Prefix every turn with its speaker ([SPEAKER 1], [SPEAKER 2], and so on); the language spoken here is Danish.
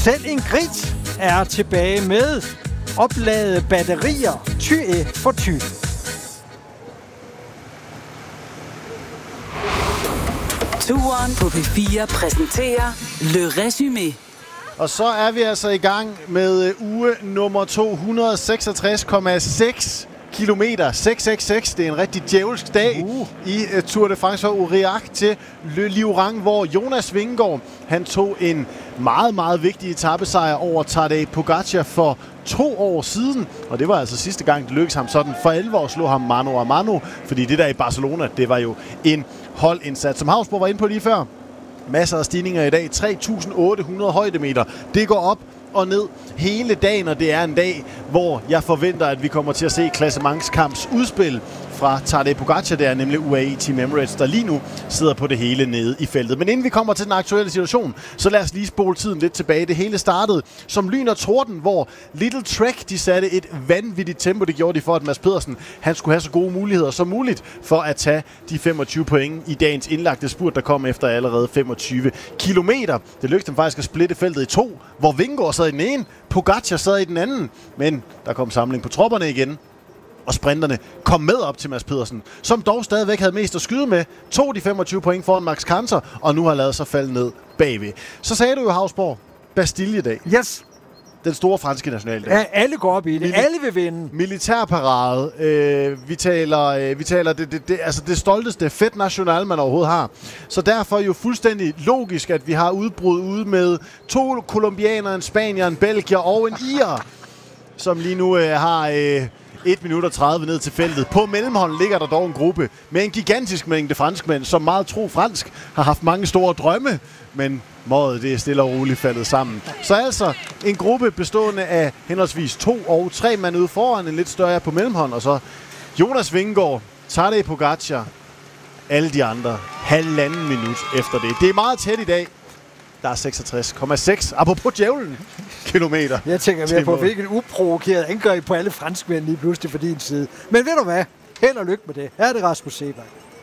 [SPEAKER 1] Selv Ingrid er tilbage med opladede batterier, ty for ty.
[SPEAKER 2] Turen på P4 præsenterer Le Résumé.
[SPEAKER 3] Og så er vi altså i gang med uge nummer 266,6 kilometer. 666. Det er en rigtig djævelsk dag i Tour de France fra Aurillac til Le Lieuran, hvor Jonas Vingegaard, han tog en meget, meget vigtig etapesejr over Tadej Pogačar for 2 år siden. Og det var altså sidste gang, det lykkedes ham sådan for alvor at slå ham mano a mano. Fordi det der i Barcelona, det var jo en holdindsats. Som Havsborg var inde på lige før. Masser af stigninger i dag. 3.800 højdemeter. Det går op og ned hele dagen, og det er en dag, hvor jeg forventer, at vi kommer til at se klassementskamps udspil fra Tadej Pogačar. Det er nemlig UAE Team Emirates, der lige nu sidder på det hele nede i feltet. Men inden vi kommer til den aktuelle situation, så lad os lige spole tiden lidt tilbage. Det hele startede som lyn og torden, hvor Little Trek, de satte et vanvittigt tempo. Det gjorde de for, at Mads Pedersen, han skulle have så gode muligheder som muligt for at tage de 25 point i dagens indlagte spurt, der kom efter allerede 25 kilometer. Det lykkedes dem faktisk at splitte feltet i 2, hvor Vingegaard sad i den ene, Pogačar sad i den anden. Men der kom samling på tropperne igen. Og sprinterne kom med op til Mads Pedersen, som dog stadigvæk havde mest at skyde med. Tog de 25 point foran Max Kanter, og nu har lavet sig falde ned bagved. Så sagde du jo, Havsborg, Bastilledag.
[SPEAKER 1] Yes.
[SPEAKER 3] Den store franske nationaldag.
[SPEAKER 1] Ja, alle går op i det. Alle vil vinde.
[SPEAKER 3] Militærparade. Vi taler altså det stolteste Fête National, man overhovedet har. Så derfor jo fuldstændig logisk, at vi har udbrud ude med 2 colombianere, en spanier, en belgier og en irer, som lige nu har 1 minut og 30 ned til feltet. På mellemhånden ligger der dog en gruppe med en gigantisk mængde franskmænd, som meget tro fransk har haft mange store drømme, men mådet det er stille og roligt faldet sammen. Så altså en gruppe bestående af henholdsvis 2 og 3 mand ude foran, en lidt større på mellemhånd, og så Jonas Vingegaard, Tadej Pogačar, alle de andre 1,5 minut efter det. Det er meget tæt i dag. Der er 66,6. Apropos djævlen kilometer.
[SPEAKER 1] Jeg tænker mere på, hvilken uprovokeret angreb på alle franskmænd lige pludselig for din side. Men ved du hvad? Held og lykke med det. Her er det Rasmus Seebach.